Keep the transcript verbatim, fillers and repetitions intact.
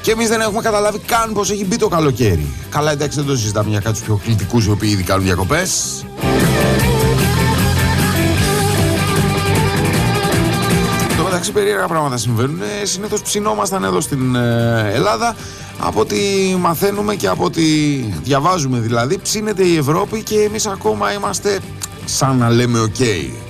Και εμείς δεν έχουμε καταλάβει καν πως έχει μπει το καλοκαίρι. Καλά, εντάξει, δεν το συζητάμε για κάποιους πιο κλητικούς οι οποίοι ήδη κάνουν διακοπές. Το μεταξύ περίεργα πράγματα συμβαίνουν. Συνήθως ψινόμασταν εδώ στην Ελλάδα. Από ό,τι μαθαίνουμε και από ό,τι διαβάζουμε δηλαδή, ψήνεται η Ευρώπη και εμείς ακόμα είμαστε σαν να λέμε οκ. Okay.